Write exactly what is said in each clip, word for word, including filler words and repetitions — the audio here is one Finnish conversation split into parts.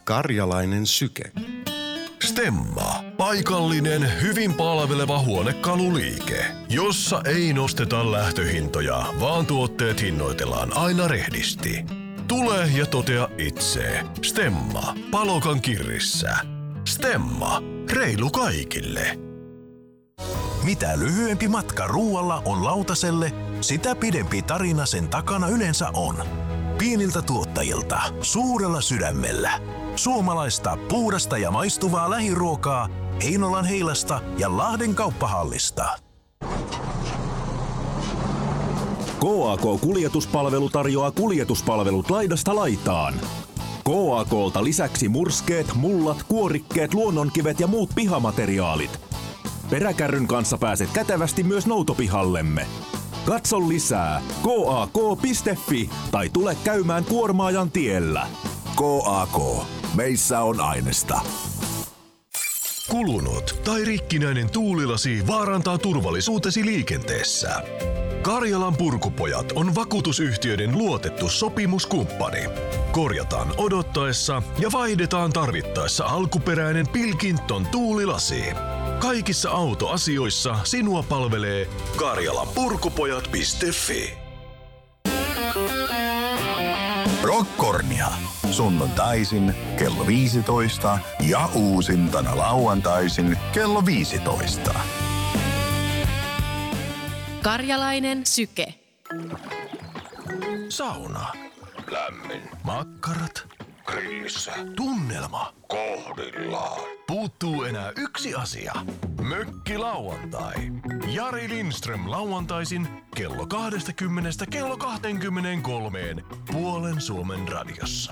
Karjalainen syke. Stemma. Paikallinen, hyvin palveleva huonekaluliike, jossa ei nosteta lähtöhintoja, vaan tuotteet hinnoitellaan aina rehdisti. Tule ja totea itse. Stemma. Palokan kirrissä. Stemma. Reilu kaikille. Mitä lyhyempi matka ruualla on lautaselle, sitä pidempi tarina sen takana yleensä on. Pieniltä tuottajilta, suurella sydämellä. Suomalaista, puhdasta ja maistuvaa lähiruokaa Heinolan Heilasta ja Lahden kauppahallista. K A K-kuljetuspalvelu tarjoaa kuljetuspalvelut laidasta laitaan. K A K:lta lisäksi murskeet, mullat, kuorikkeet, luonnonkivet ja muut pihamateriaalit. Peräkärryn kanssa pääset kätevästi myös noutopihallemme. Katso lisää k a k piste f i tai tule käymään Kuormaajan tiellä. K A K. Meissä on ainesta. Kulunut tai rikkinäinen tuulilasi vaarantaa turvallisuutesi liikenteessä. Karjalan Purkupojat on vakuutusyhtiöiden luotettu sopimuskumppani. Korjataan odottaessa ja vaihdetaan tarvittaessa alkuperäinen Pilkington tuulilasi. Kaikissa autoasioissa sinua palvelee karjalanpurkupojat piste f i. Rockornia. Sunnuntaisin kello viisitoista ja uusintana lauantaisin kello viisitoista. Karjalainen syke. Sauna. Lämmin. Makkarat. Grillissä. Tunnelma. Kohdillaan. Puuttuu enää yksi asia. Mökki lauantai. Jari Lindström lauantaisin kello kaksikymmentä kello kaksikymmentäkolme puolen Suomen radiossa.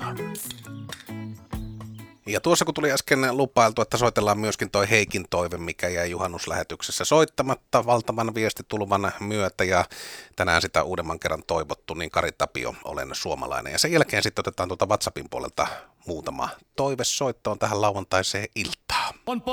Ja tuossa kun tuli äsken lupailtu, että soitellaan myöskin toi Heikin toive, mikä jäi juhannuslähetyksessä soittamatta valtavan viestitulvan myötä, ja tänään sitä uudemman kerran toivottu, niin Kari Tapio, olen suomalainen. Ja sen jälkeen sitten otetaan tuolta WhatsAppin puolelta muutama toive soittoon tähän lauantaiseen iltaan. On